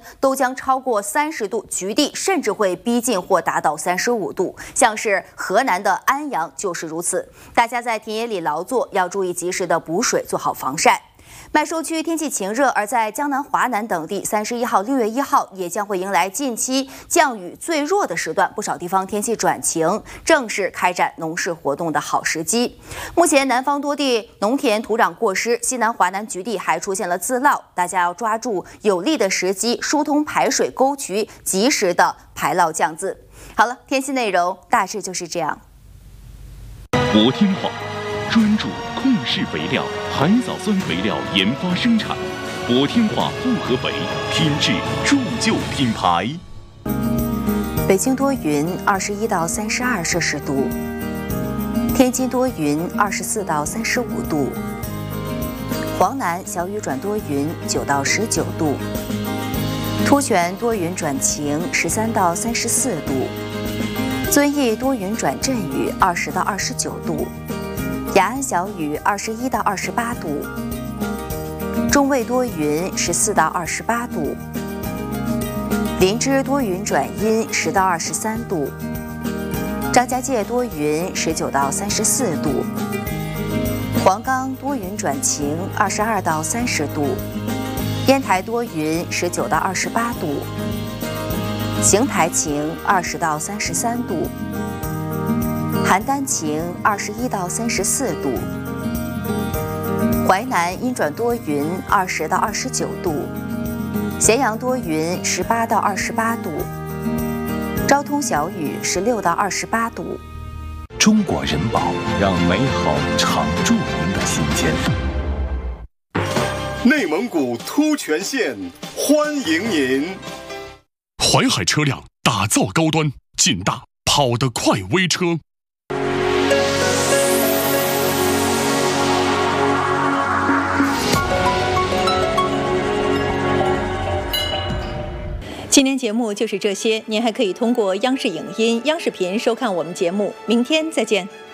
都将超过30度，局地甚至会逼近或达到35度。像是河南的安阳就是如此。大家在田野里劳作要注意及时的补水，做好防晒。麦收区天气晴热，而在江南、华南等地，31号、6月1号也将会迎来近期降雨最弱的时段，不少地方天气转晴，正是开展农事活动的好时机。目前南方多地农田土壤过湿，西南、华南局地还出现了自涝，大家要抓住有利的时机，疏通排水沟渠，及时的排涝降渍。好了，天气内容大致就是这样。 博天化专注控制肥料、海藻酸肥料研发生产，博天化复合肥品质铸就品牌。 北京多云，21到32摄氏度；天津多云，24到35度；黄南小雨转多云，9到19度；突泉多云转晴，13到34度；遵义多云转阵雨，20到29度；雅安小雨21到28度；中卫多云14到28度；林芝多云转阴10到23度；张家界多云19到34度；黄冈多云转晴22到30度；烟台多云19到28度；邢台晴20到33度；邯郸晴21到34度；淮南阴转多云20到29度；咸阳多云18到28度；昭通小雨16到28度。 中国人保，让美好常驻您的心间。 内蒙古突泉县欢迎您。 淮海车辆打造高端、劲大、跑得快微车。 今天节目就是这些，您还可以通过央视影音、央视频收看我们节目。明天再见。